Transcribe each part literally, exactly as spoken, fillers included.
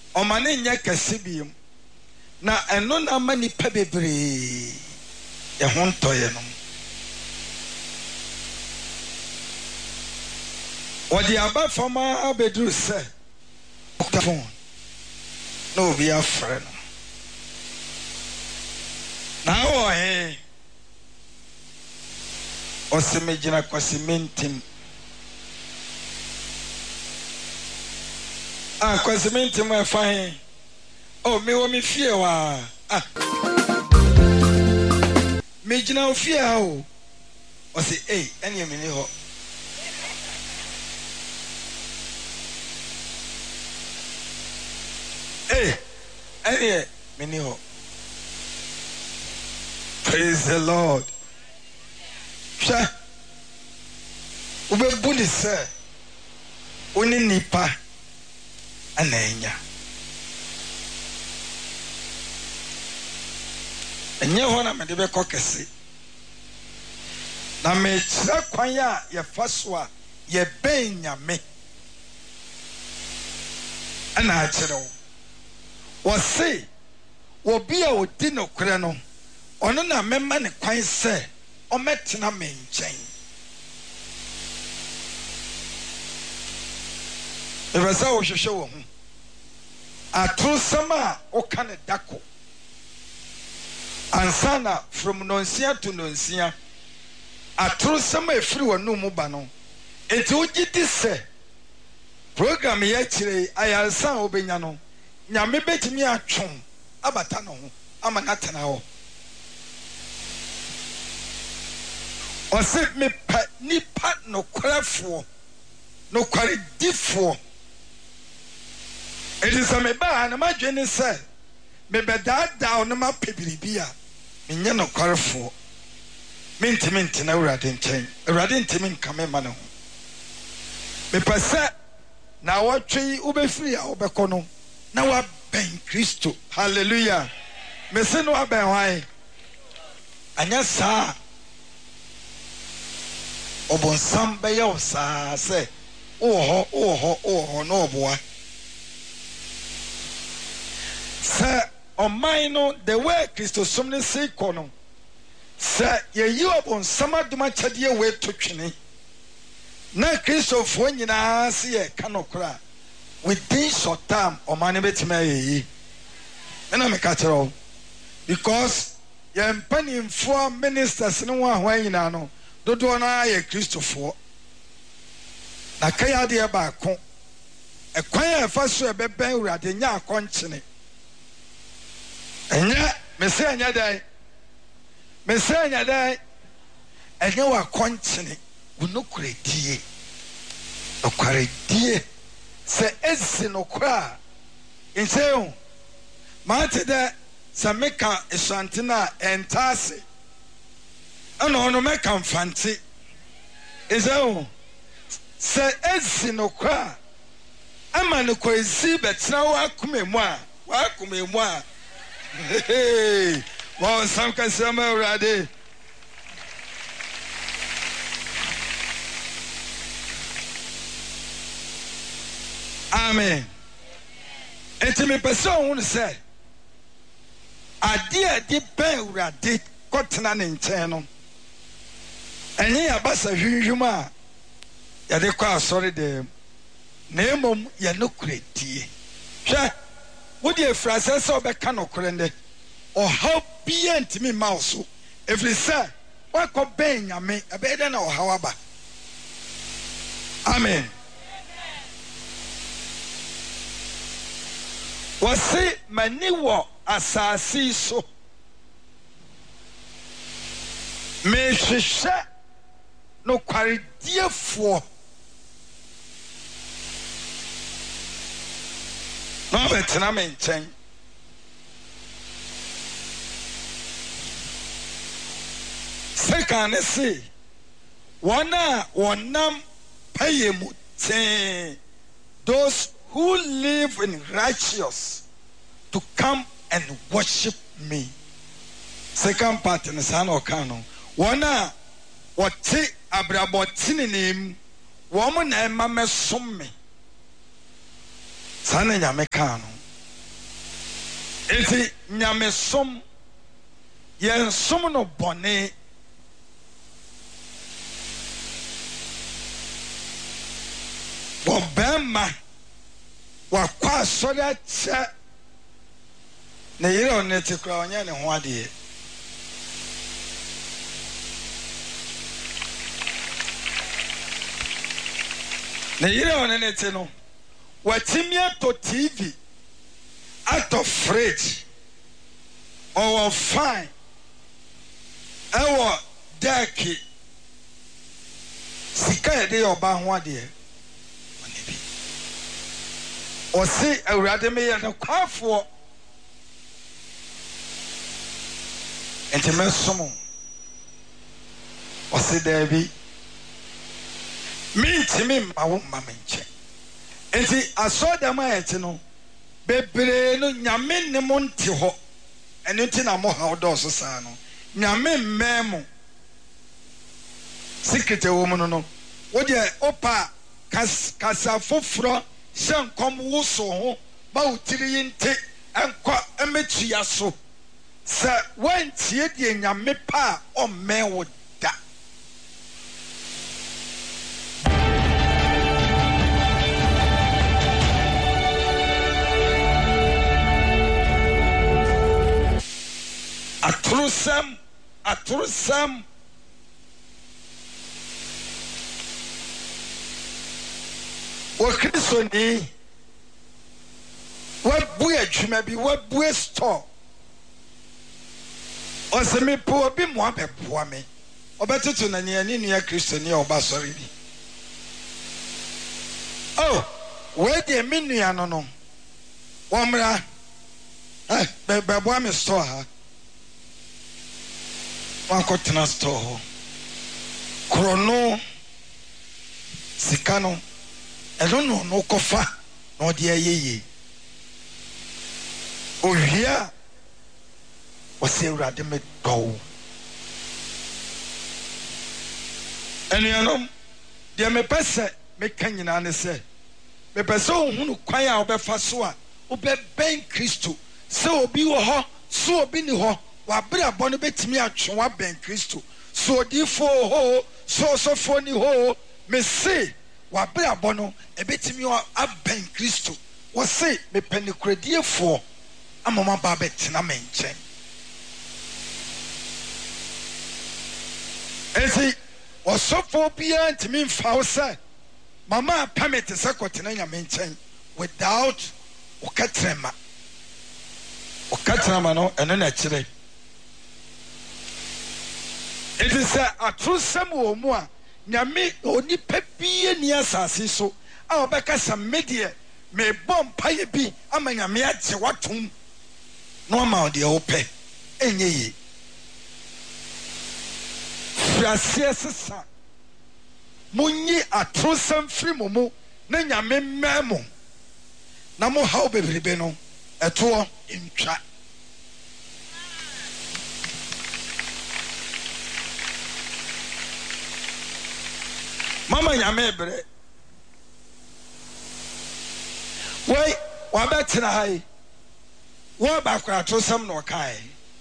omane nya kasibiem na eno na mani pebebre e hontoye no odi aba fama abedru se phone no be a friend now eh osemejina kwasimentim ah kwasimentim e fine oh me wo me fie wa ah mejina ofie ha o o say eh ene me ni ho eh ene me ni ho. Praise the Lord. Sha ube buni se oni nipa ananya enye hona me de be kokese na me kira kwan ya ye faso a ye ben nyame ana akire wo se wo bia odi no kure no ono na memma ne kwan se o metena me nchen ebesa wo hwehwe wo hu atrosama o kan dako ansana from nonsia to nonsia atrosama efiri wonu mu ba no enti ogidi se program ya kire ayansa obenya no nyame betimi atwon abata no ho ama natena ho ose me pa nipa no kwafo no kware difo elisa me ba na madwene se me beda da no ma pebiribia me nya no kwarefo me ntimi ntina urade nchen urade ntimi nkame ma no me pese na wotwe ubefiri a obekọ no na wa ben Kristo hallelujah me se no aben hwan anya sa obonsam be yo sa se oho oho oho no oboa se oman no the way Kristo somne se kono se ye yi obonsam aduma chade we to twene na Kristo fo nyina se ye kanokra within short time omane betima ye na me ka kiro because ye mpanimfo ministers no wa hwan nyina no dodo na ye Kristofo na kaya de ba ko e kwan e fa so e beben urade nya akonchene enya me se enya dai me se enya dai enya wa konchene unokure die okare die se ezi no kra inseo mate de sameka esantina entase ano ono meka mfanti inseo se ezi no kra ama no ko ezi betra wa kumemu a wa kumemu a hey wa sam ka sama urade amen enti me person won say ade ade ben urade kotena ne nchen no enye ya basa hwihwum a ya de kwa sorry dem na emom ya no kuredie hwe wo de frase se obeka no korende o how bia ntimi mouse every say wa ko ben nyame ebe de na o hawaba amen wasi maniwo asasi so me hwehwe no kwarediefo no betena me nchen second say wana wonam payemu ten those who live in righteous to come and worship me. Second part in the son of Kano. Wana wati abrabotini nim woman and mama summe. Sana nyame Kano. enti nyamesom yensom no bone Obama wakwa asɔre akyɛ na yere ɔne te kura ɔnyɛ ne ho adeɛ na yere ɔne ne te no watimi atɔ T V atɔ fridge ɔwɔ fine ɛwɔ dɛki sika yɛde yɛ ɔba ho adeɛ ɔse awurade meyɛ no kwafoɔ enti mɛsom ɔse daabi mentimi mma wo mma me nkyɛn enti asɔdam a yɛte no bebree no nyame ne mo nte hɔ ɛno nti na mo ha ɔdɔɔso saa no nyame mmɛn mo secret wɔ mu no no wodeɛ opa kasa foforɔ hyɛ nkɔm woso ho ma wo tiri yi nte ɛnkɔ ɛmɛtua so sɛ wantie deɛ nyame pa a ɔmmɛn wo da atorosɛm atorosɛm wɔ kristoni wabu adwuma bi wabu store ɔsɛ mepo obi mmoa bɛboa me ɔbɛtoto na nea ne nua kristoni a ɔba sɔre bi oh wei deɛ me nua no no wɔmmra bɛboa me store ha wankɔtena store hɔ korɔ sika no ɛno no no kɔfa na ɔde ayɛyie ohia wɔsɛ awurade me dɔw ɛnuanom deɛ mepɛ sɛ meka nyinaa ne sɛ mepɛ sɛ ohunu kwan a wobɛfa so a wobɛbɛn kristo sɛ obi wɔ hɔ so obi ni hɔ wabrabɔ no bɛtumi atwe wabɛn kristo so odifoɔ hɔ so ɔsɔfoɔ ni hɔ me se wabrabɔ no ebetimi abɛn kristo wɔse mepɛ ne kuradiefoɔ ama ma ba bɛtena me nkyɛn enti ɔsɔfoɔ biara ntimi mfa wo sɛ mama apɛme te sɛ kɔtena nyame nkyɛn without wokatrɛma wokatrɛma no ɛno na kyerɛ enti sɛ atorosɛm wɔ mu a nyame onipa biye ni asase so a obeka sa media me bom paye bi ama nyame agye watom no ama de ope enye yi fiasie sesa munyi atrosam firi momo na nyame mmemo na mo haw bebrebe no eto ntwa mama nyame bre wei wabetina hai wo ba kwa to sam no kai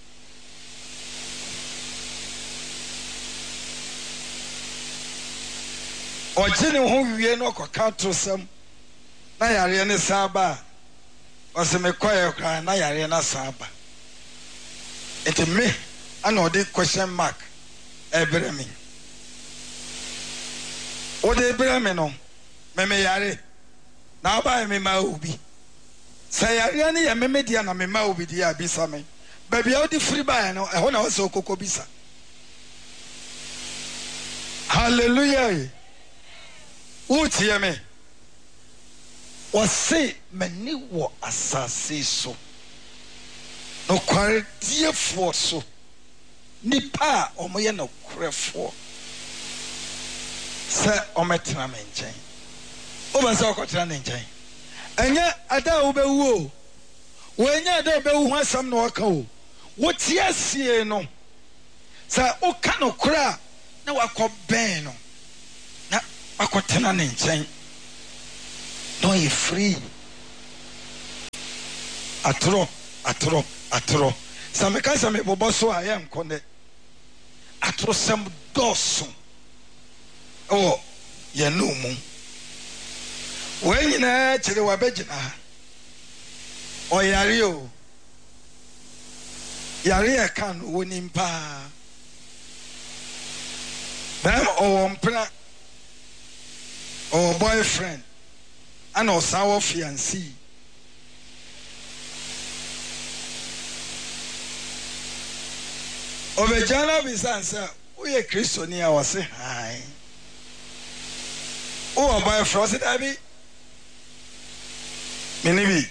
ojini ho wie no koka to sam na yare ne saba oseme koye kwa na yare na saba enti me ana odi question mark ebre me ode ebre me no me me yare na ba me ma obi say yare ne ya me me dia na me ma obi dia bisa me ba bia odi free ba no e ho na wo se okoko bisa hallelujah utie me o se mani wo asase so no kware die fo so nipa o mo ye no krefo se o metena me nchen o ba se o kotra ne nchen enye ada wo bewu o wo enye ada wo bewu ho asam no waka o wo tie sie no se o ka no kra na wakọ ben no na akotena ne nchen no you free atro atoro atoro sameka same bobo so ayem kone atoro sem doso oh ye no mu we nyina kire wa begina o yare o yare e kan woni mpa bam o mpna o boyfriend and o sawo fiancé Obejana bisansa uye Kristo ni a wase hai o oba frost abi menibi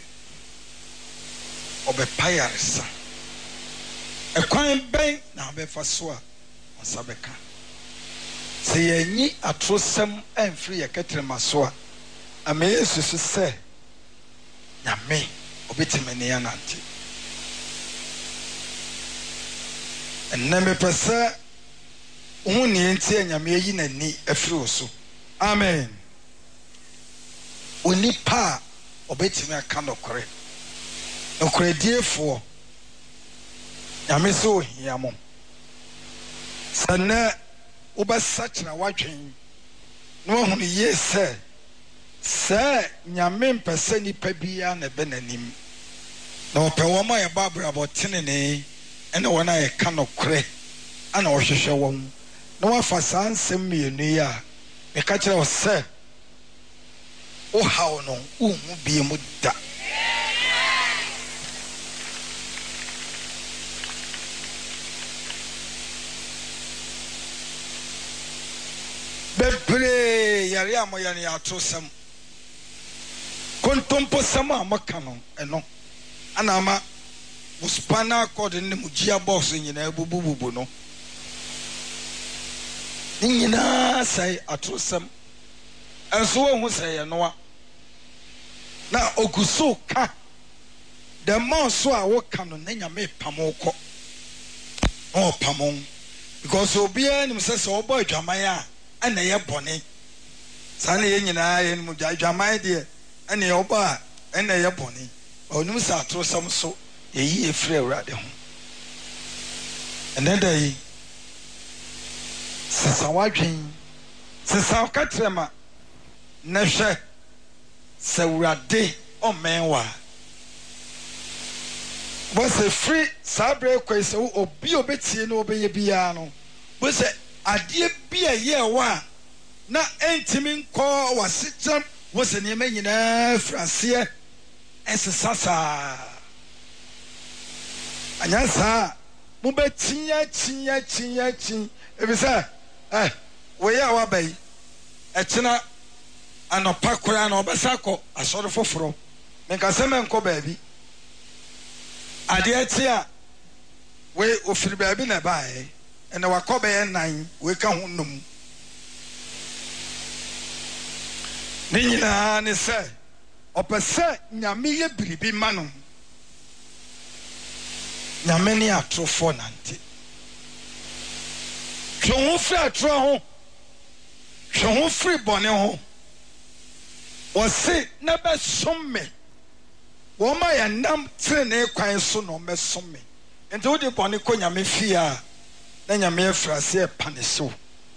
obe payarsa e kwan ben na be faso a osabeka se yenyi atrosem amfiri ye ketremaso a ame Yesu se nyame obetimene ya nante enne me pese uni enti anyame yi nani afiri oso amen oni pa obetimi aka nokore nokore diefo nyame so ohia mo sanna obasachira wadwen no hunu yese se nyame mpese ni pa bia na benanim na opewo ma ye babra botenene ene wona ye ka nokore ana ohwehwe won na wafa sansem mienu ya me ka kire o se o hawo no umu bie mu da bebre yare amoya ne atosam kontompo sama makano eno ana ama muspana akode ne mujia boss nyina bubububu no nyina sai atosam enso wo sai no na oguso ka the more so a wo ka no na nyame pamoko o pamon because obia nim se se obo adwaman a ana ye bone sana ye nyina ye nim adwaman de ana ye obo a ana ye bone onum sa atosam so eyi efre awrade ho eneda yi sesa wadwen sesa katrema na hwe sawrade o menwa was a free sabre kwese obi obetie na obeye bia no bo se ade bia ye wa na entimi nko wasecham wo se ne manyina frase esesasa anyasa mo betia tia tia tia ebisa eh we ya wa bai echina anopa kura na obesako asore foforo menka se menko baabi ade atia we ofiri baabi na bae ene wakobe ye nan we ka ho nom ni nyina ne se opese nyame ye biribi ma no nyame ni atrofo nante hwo fri atro ho hwo fri bone ho o se na be somme wo ma ya nam trene kwan so no me somme enti wo de bone ko nyame fia na nyame afrase e paneso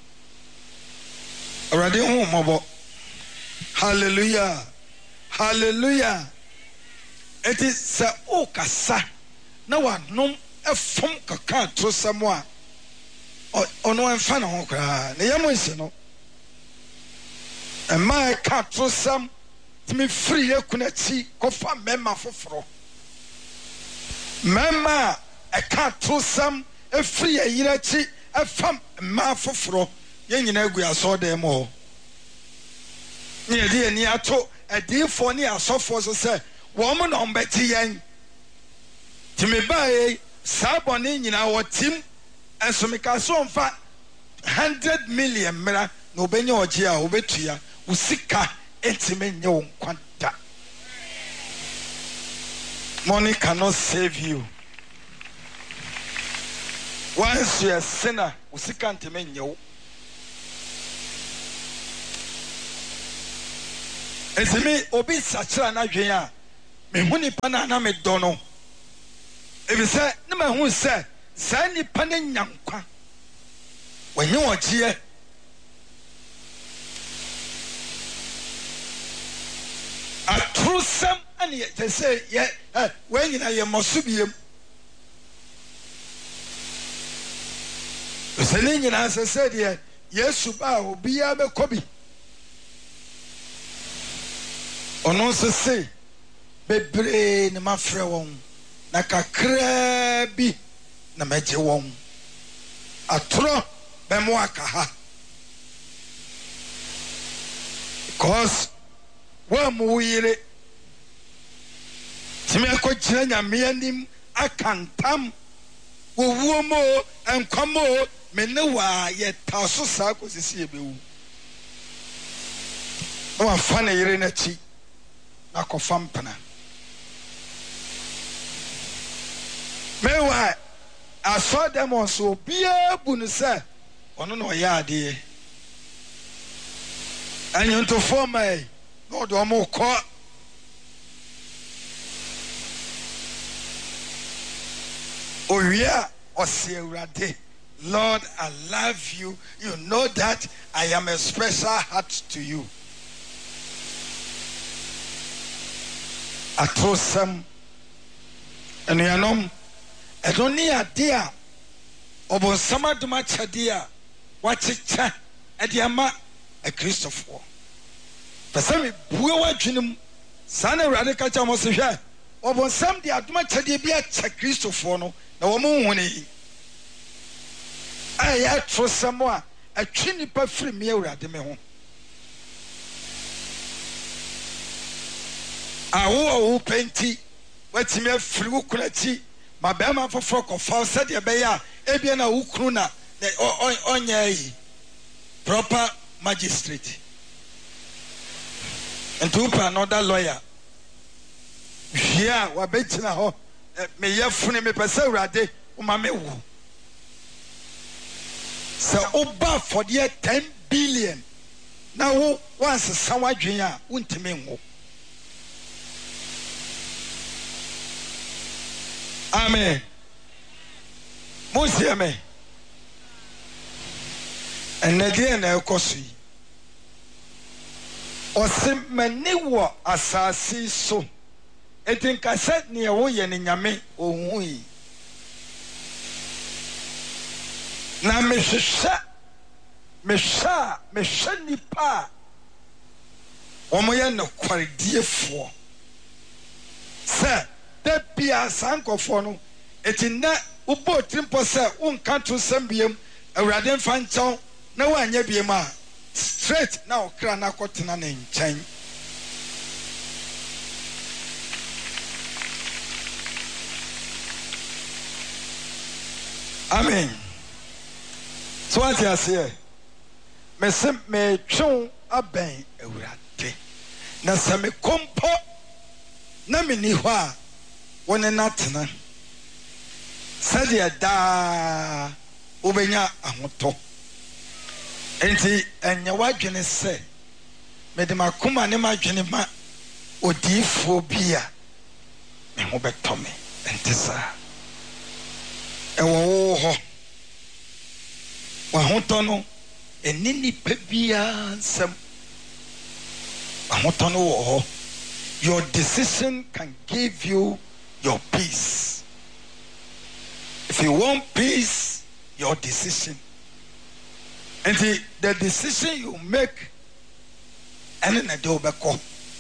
already hu mobo hallelujah hallelujah it is sa o kasa na wa nom efom kaka trosamo a ono enfa na ho kra na yemo nse no e ma ka trosam timi free ekunati kofa mema foforo mema e ka trosam e free ayirachi e fam ma foforo ye nyina gu aso dem ho ne de ani ato adifo ne asofo so se wo mo no mbeti yen timi bae sabone nyina wo tim enso meka so mfa one hundred million mera no benya oje a obetua usika entime nye wo kwanta money cannot save you once you are sinner usika entime nye wo entime obi sachira na dwen a me huni pa na na me do no If you say, no man who said, Sandy Panning Yankwa, when you are here, a true some, and they say, yeah, when you are your Mosubium. The Selenian answer said, yeah, yes, Suba, be a Kobe. On also say, Bebre, my friend, Naka Krabi, Namaje wong. A tro, Bemoaka. Because one muire Timako China, me and him, I can come. Wo and come more, Menewa, yet Tasso Sarkos is here. No, funny, Renachi. Nako fampana. Meanwhile, I saw them also be a bunisa on no yard. And you to form a no do more court. Oh, yeah, or say, Lord, I love you. You know that I am a special heart to you. I told some, and you know, I don't need a dear, or some of the match a dear, watch it, a diama, a Christopher. But some Bua Jinum, Sana Radical Jamosha, or some the Admatcha de Christopher, no woman. I had for someone a chini per free meal at the meal. I will painty, what's me a flu quality, my bema for frock of false said ya beya, Ebiana Ukruna, the Onya proper magistrate. And to another lawyer. Yeah, what betina ho, may you funny me per se rade, Umamewu. So, Oba for the ten billion. Now, once a Sawa Junior, Untimingo. Amen. Musiame. And again, I'll cost or simply what assassin so. I think I said near Oyen in Yame or we. Now, Misha, Misha, Mishani Pa. Omoya no quite dear for. Sir. That be a sanko for no. It in that Ubo Timpo say, un country sembium, a radin fan town, no one ye be ma. Straight now, Krana Cotina in chain. Amen. So what you say? Me sim me chon a bang a rate. Na same compo na me ni hwa. One natna Sadia da Ubenya Amoto Enti and your wife can say, Medima Kuma Nema Genema Odi phobia Mehobe Tommy and Tessa Ewo Wahotono and Nini Pebia some Wahotono. Your decision can give you your peace. If you want peace, your decision. And the, the decision you make, and then I do back up.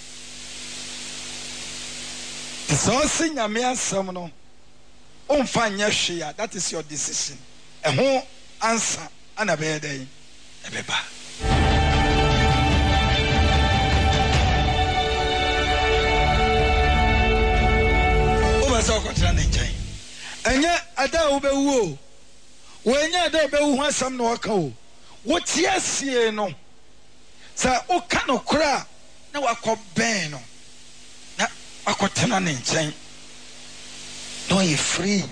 The source in your mere sermon, on fine share, that is your decision. And who answer, and a bear day, a baby. And yet, I don't know when you don't know what some no account. What yes, you know, sir, oh, cannot cry. Now I call Ben. Now I call Tenan in chain. No, you're free.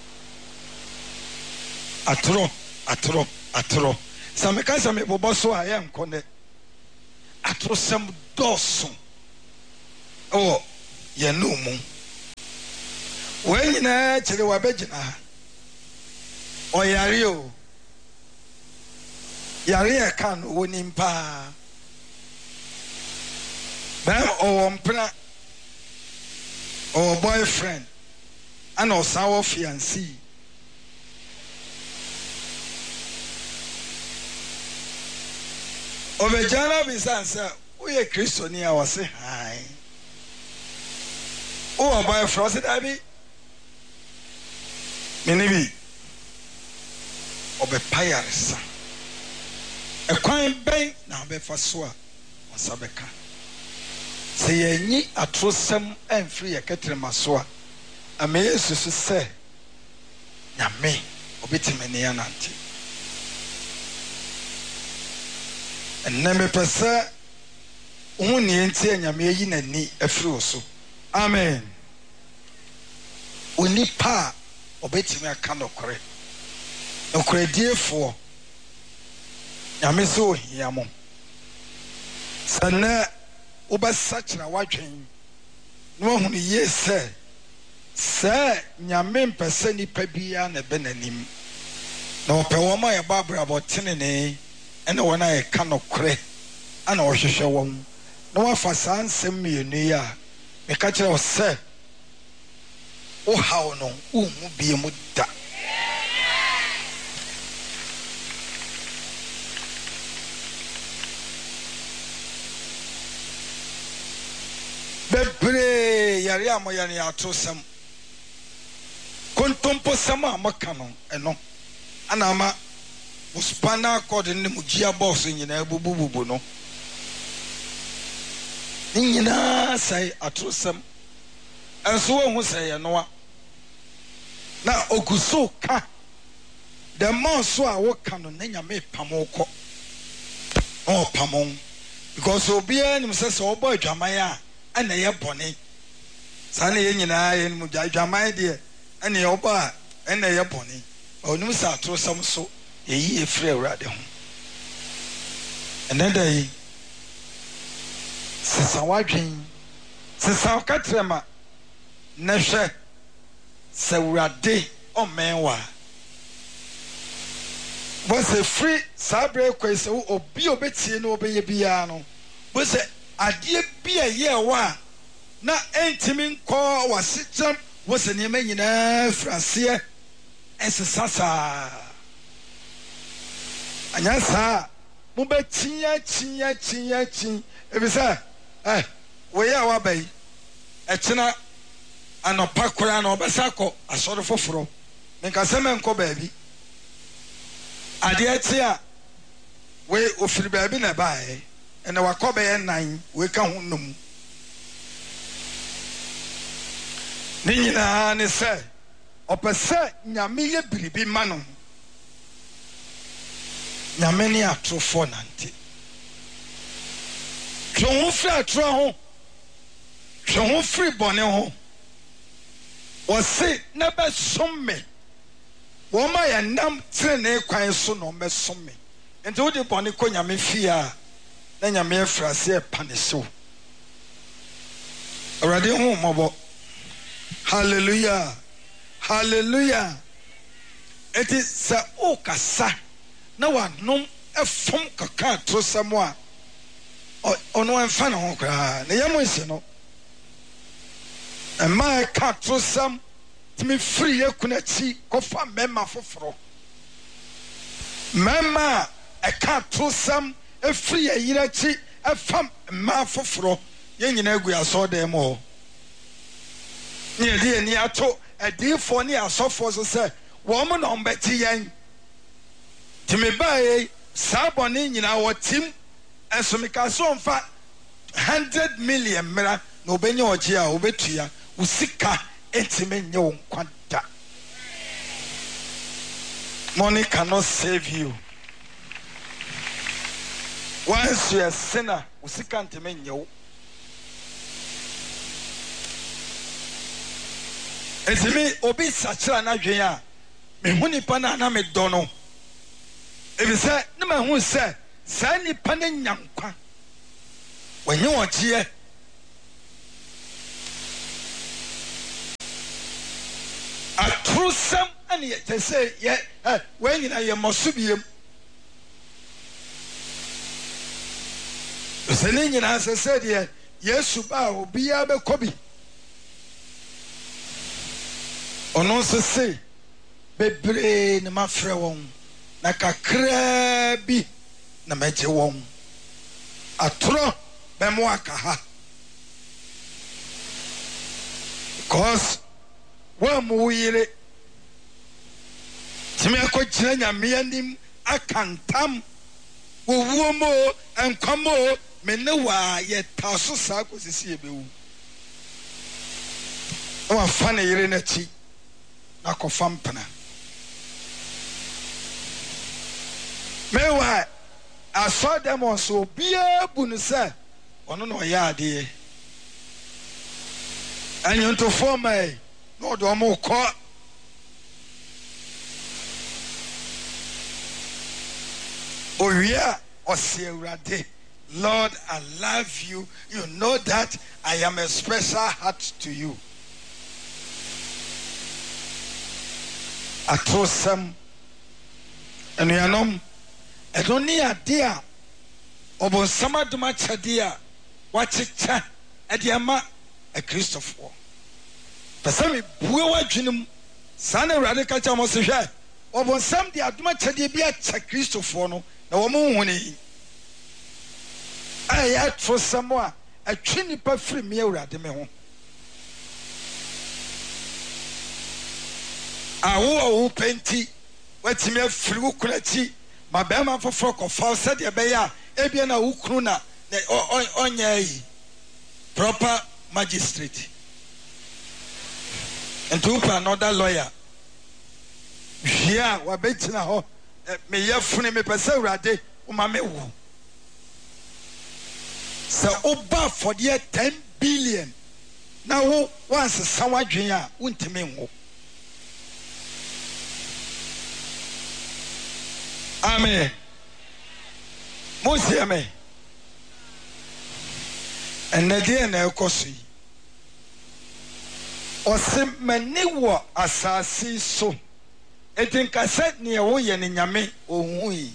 Atro, atro, atro. Some because I'm a bosso, I am conde. Atro some dorsum. Oh, you know, moon. when you know chile wabejina or yario yari can win pa them or umpra or boyfriend and or sour fiancé. Ovejana bisansa we a Christian here was say hi. Oh, by a frosted abbey. Minibi Obe Payarisa. A crime bank now be for swa on Sabeka. Say ye a trusum and free a catremasoa. A may say, Yame, obitimaniananti. And name per se, only enti and Yame yin and ni a fruso. Amen. Uni pa obetime aka no kore. No kore die for. Yame so hiamo. Sana obasachira wadwen. No hunu ye se. Se nyame mpese nipa bia na be nanim. Na ope wo ma ye babra botene ene wona ye ka no kore. Ana wo hwehwe won. Na wa fa san sem mienu ya. Me ka kire o se o hawo no umu bie mu da bebre yare amoya ne ato sam kontompo sam amaka no eno ana ma uspana code ne mugia boss nyina bubububu no nyina sai ato sam enso wo hu sai eno a na okuso ka the more so a wo ka no na nyame pamoko o pamon because obi anim se se obo adwaman a ana ye bone sa na ye nyina ye mu adwaman de ana ye obo a ana ye bone onum sa ato sam so eyi efre awrade ho eneda yi sisa wadwen sisa okatrema na hwe sawrade o menwa was a free sabre kwese obi obetie na obeye bia no was ade bia ye wa na entimi nko wasecham was ne ma nyina frase esesasa anyasa mo be tia tia tia tia ebisa eh we ya wa bai echina anopa kora na obesa kọ asọrọ foforo nka sema nko baabi ade ati a we ofiri baabi na bae ene wakọ be nan we ka ho num ni nyina ne se opese nyame ye biribi ma no nyame ne atrofo nante twa fri atro ho twa fri bone ho wose na be somme wo ma ya nam trene kwan so no me somme enti wo de bone ko nyame fia na nyame afrase e paneso already hu mobo hallelujah hallelujah it is sa o kasa na wa nom efom kaka to samo a ono enfa na ho kra na yemo isi no ema ka to sam timi free ekunachi kofa mema foforo mema e ka to sam e free yirachi e fam ma foforo ye nyina egu aso dem ho nye die ni ato e die fo ni asofo so se wo mo no mbeti yen timi bae sabo ni nyina wo tim esomika so mfa one hundred million mera na obenye oje a obetua usika etime nye wo kwanta. Money cannot save you. Once you are a sinner, usika ntime nye wo. Etime obi sachira na dwen a me huni pa na na me dono. Ebi se na me hu se sa nipa na nyankwa. Wenye oje atrosam ane te say ye when you ye mosubiem se ne nyina se said ye Yesu ba obia be kobi ono se say bebre ne mafrɛ wɔn na kakra bi na megye wɔn atoro be mo aka ha because wa mu yire timi akɔgyina nyame anim akantam wo mo enkwamo me ne wa ye taso saa kosisi ebewu wa fa ne yire na chi na kɔfa mpana mewa aso dem so bia bu no sɛ ɔno na ɔyɛ ade anyonto forma no do mo kɔ owia ɔse awurade Lord, I love you. You know that I am a special heart to you. Atrosam and yanom edoni adia obon samaduma chadia wachicha ediama a Christopher. Pasami buwe wadwinum sana radical chamo se hwe obon sam dia aduma chadia bia cha Christopher no na wo mu huni I for someone a trini pa free me urade me ho awo o penti watimi afiri wo kunati ma be ma foforo kofa said e be ya e bia na wo kunu na onya yi proper magistrate and to another lawyer hia wa betina ho me yafune me pese urade o ma me wo so oba for the ten billion now who once someone dream a untime wo amen Mose amen and the day na ekosi osim mani wo asasi so etin kaset ne wo ye ne nyame ohui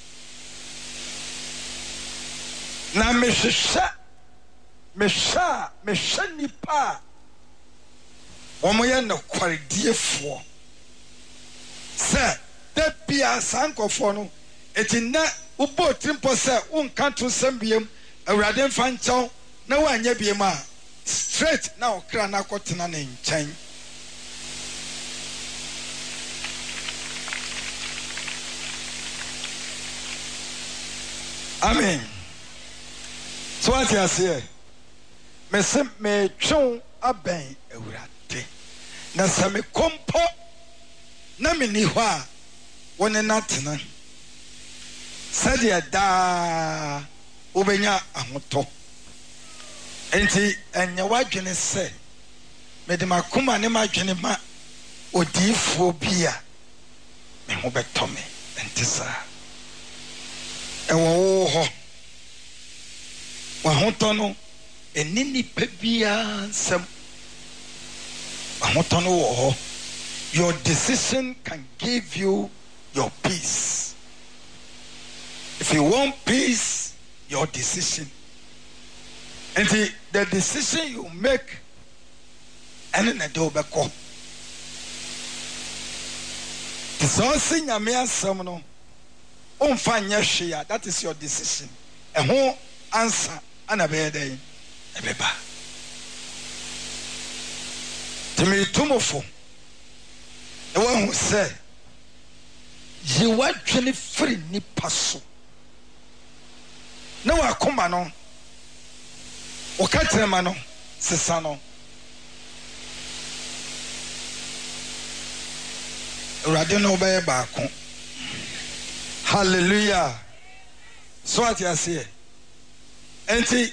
na mehwehwɛ mehwɛ mehwɛ nipa wɔn yɛ no kwarediefoɔ sɛ da bia sankɔfoɔ no eti na wobɔ tirimpo sɛ wonka to nsɛm biem awurade mfa nkyɛw na woanyɛ biem a straight na ɔkra na akɔtena ne nkyɛn amen. So what you say? Me se me twon aben awurade. Na se me kompo na me ni ho a woni natena. Said ya da obenya ahoto. Enti enye wadwene se me de makoma ne madwene ma odifo bia me ho beto me enti sa. Ewo ho wahotono enini pebia nsem wahotono wo ho your decision can give you your peace. If you want peace, your decision, and the, the decision you make and in a do beko the so nyame asem no umfa nya hwea, that is your decision. And who answer anabede ebeba timi tumofo e wa hu se yi wadwene free ni paso na wa koma no o ka trema no sesa no urade no be ba ko hallelujah. So what you say enti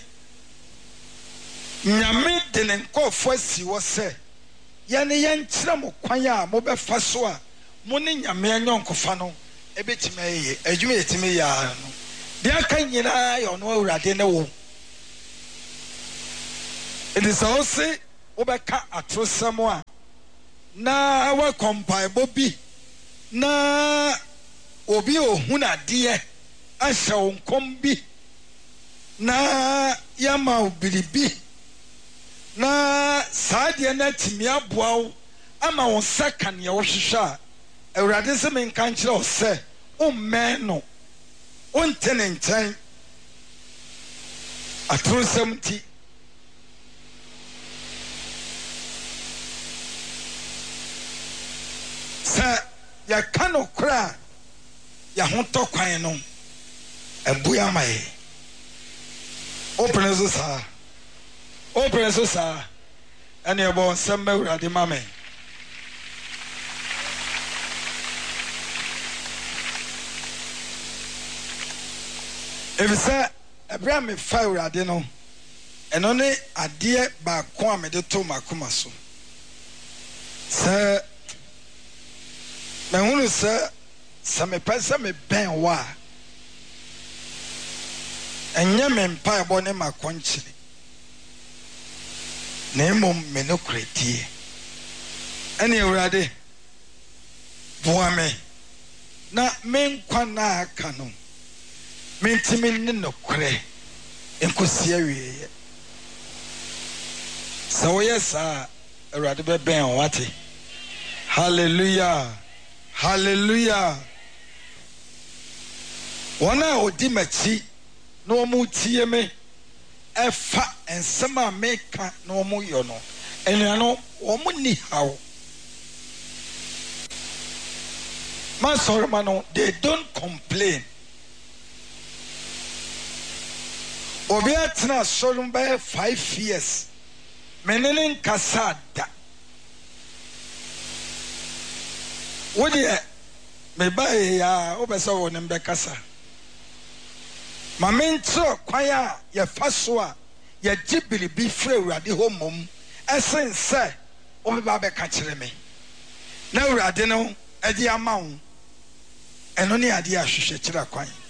nyame de ne nkofo asi wo se ye ne ye nkyere mo kwan a mo be fa so a mo ne nyame anyonkofa no ebetime ye adwuma yetime ya no de aka nyina ye ono awurade ne wo it is also wo be ka atrosam a na wa kompai bobi na obi ohuna de asha wonkom bi na yama obilibi na saade na timi aboawo ama won sakan ye wo hwehwe a awurade se men kan kire o se o men no on tenentan atrosem ti sa ya kano kra ya honto kwan no ebuya mai open so sa open so sa ene ebo semba urade mame ebisa ebra me fa urade no eno ne ade ba ko amede to makoma so sa me hunu sa sa me pesa me ben wa enye me mpa ebo ne makonchire na emom me no kredie ene urade boa me na me nkwa na aka no mentimi ne no kre enkosi awie so yes ah urade be ben wate hallelujah hallelujah wana odi machi no omu tie me efa ensema meka no omu yo no enuano omu ni hawo man sorry man no they don't complain obi atena solum by five years menene kasada wodi me bae ya obesa wonem be kasa mamentro kwaya ya faso a ya gibili bi frɛ urade homom esen sɛ obeba be ka kyerɛ me na urade no adi ama wo eno ne ade ahwehwɛ kyerɛ kwan